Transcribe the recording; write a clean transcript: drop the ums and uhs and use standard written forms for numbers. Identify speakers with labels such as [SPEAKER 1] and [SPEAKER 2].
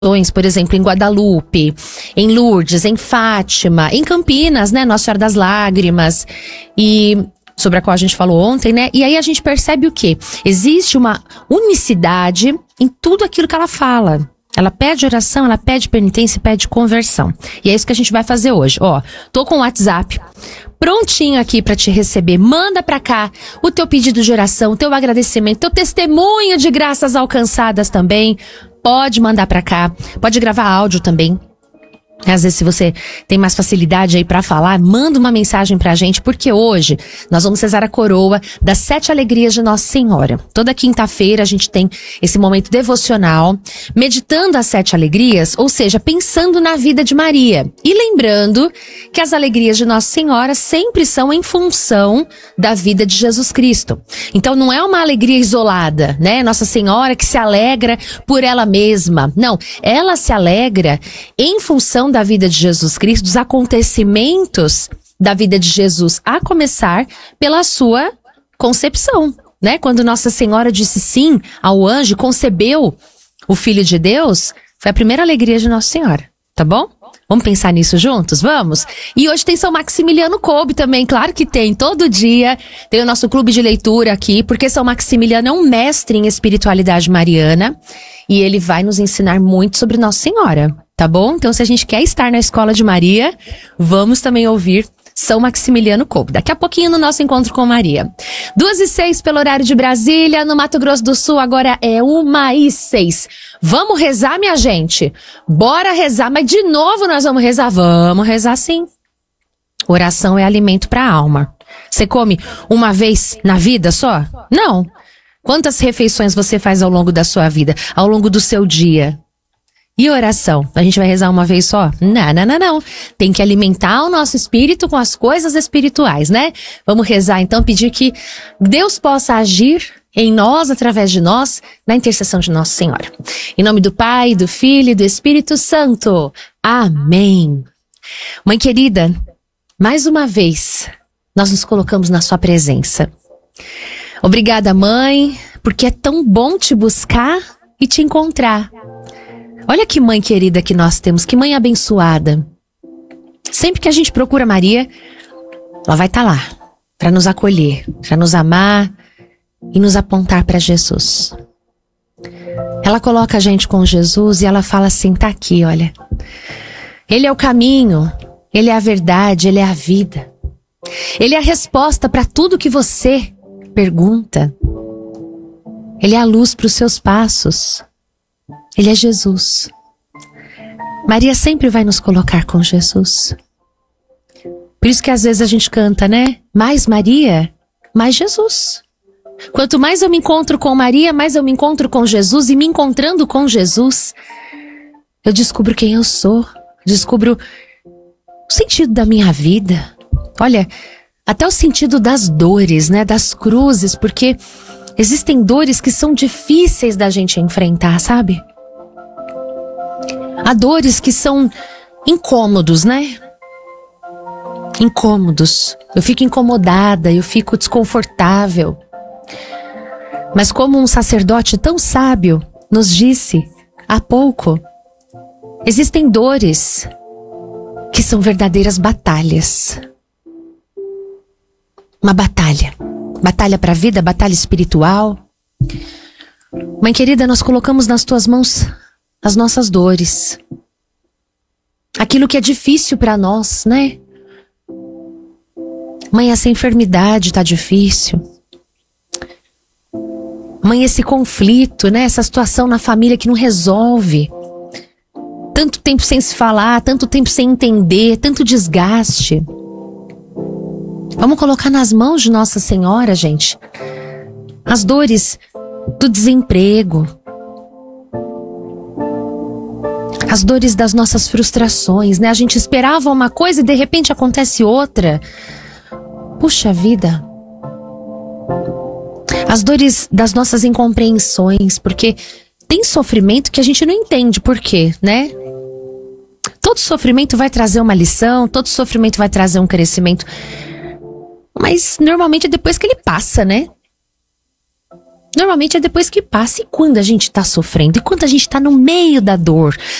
[SPEAKER 1] por exemplo, em Guadalupe, em Lourdes, em Fátima, em Campinas, né, Nossa Senhora das Lágrimas, e sobre a qual a gente falou ontem, né? E aí a gente percebe o quê? Existe uma unicidade em tudo aquilo que ela fala. Ela pede oração, ela pede penitência, pede conversão. E é isso que a gente vai fazer hoje. Ó, tô com o WhatsApp prontinho aqui pra te receber. Manda pra cá o teu pedido de oração, o teu agradecimento, teu testemunho de graças alcançadas também. Pode mandar pra cá. Pode gravar áudio também. Às vezes, se você tem mais facilidade aí pra falar, manda uma mensagem pra gente, porque hoje nós vamos rezar a coroa das 7 alegrias de Nossa Senhora. Toda quinta-feira a gente tem esse momento devocional, meditando as 7 alegrias, ou seja, pensando na vida de Maria. E lembrando que as alegrias de Nossa Senhora sempre são em função da vida de Jesus Cristo. Então não é uma alegria isolada, né? Nossa Senhora que se alegra por ela mesma. Não, ela se alegra em função da vida de Jesus Cristo, dos acontecimentos da vida de Jesus, a começar pela sua concepção, né? Quando Nossa Senhora disse sim ao anjo, concebeu o Filho de Deus, foi a primeira alegria de Nossa Senhora, tá bom? Vamos pensar nisso juntos? Vamos? E hoje tem São Maximiliano Kolbe também, claro que tem, todo dia tem o nosso clube de leitura aqui, porque São Maximiliano é um mestre em espiritualidade mariana e ele vai nos ensinar muito sobre Nossa Senhora, tá bom? Então se a gente quer estar na Escola de Maria, vamos também ouvir São Maximiliano Kolbe. Daqui a pouquinho no nosso encontro com Maria. 2h06 pelo horário de Brasília, no Mato Grosso do Sul agora é 1h06. Vamos rezar, minha gente? Bora rezar, mas de novo nós vamos rezar? Vamos rezar sim. Oração é alimento para a alma. Você come uma vez na vida só? Não. Quantas refeições você faz ao longo da sua vida, ao longo do seu dia? E oração? A gente vai rezar uma vez só? Não. Tem que alimentar o nosso espírito com as coisas espirituais, né? Vamos rezar então, pedir que Deus possa agir em nós, através de nós, na intercessão de Nossa Senhora. Em nome do Pai, do Filho e do Espírito Santo. Amém. Mãe querida, mais uma vez, nós nos colocamos na sua presença. Obrigada, Mãe, porque é tão bom te buscar e te encontrar. Olha que mãe querida que nós temos, que mãe abençoada. Sempre que a gente procura Maria, ela vai estar lá, para nos acolher, para nos amar e nos apontar para Jesus. Ela coloca a gente com Jesus e ela fala assim, tá aqui, olha. Ele é o caminho, ele é a verdade, ele é a vida. Ele é a resposta para tudo que você pergunta. Ele é a luz para os seus passos. Ele é Jesus. Maria sempre vai nos colocar com Jesus. Por isso que às vezes a gente canta, né? Mais Maria, mais Jesus. Quanto mais eu me encontro com Maria, mais eu me encontro com Jesus. E me encontrando com Jesus, eu descubro quem eu sou. Descubro o sentido da minha vida. Olha, até o sentido das dores, né? Das cruzes, porque existem dores que são difíceis da gente enfrentar, sabe? Há dores que são incômodos, né? Incômodos. Eu fico incomodada, eu fico desconfortável. Mas como um sacerdote tão sábio nos disse há pouco, existem dores que são verdadeiras batalhas. Uma batalha. Batalha para a vida, batalha espiritual. Mãe querida, nós colocamos nas tuas mãos as nossas dores. Aquilo que é difícil para nós, né? Mãe, essa enfermidade tá difícil. Mãe, esse conflito, né? Essa situação na família que não resolve. Tanto tempo sem se falar, tanto tempo sem entender, tanto desgaste. Vamos colocar nas mãos de Nossa Senhora, gente, as dores do desemprego, as dores das nossas frustrações, né? A gente esperava uma coisa e de repente acontece outra. Puxa vida. As dores das nossas incompreensões, porque tem sofrimento que a gente não entende por quê, né? Todo sofrimento vai trazer uma lição, todo sofrimento vai trazer um crescimento. Mas normalmente é depois que ele passa, né? Normalmente é depois que passa. E quando a gente tá sofrendo? E quando a gente tá no meio da dor?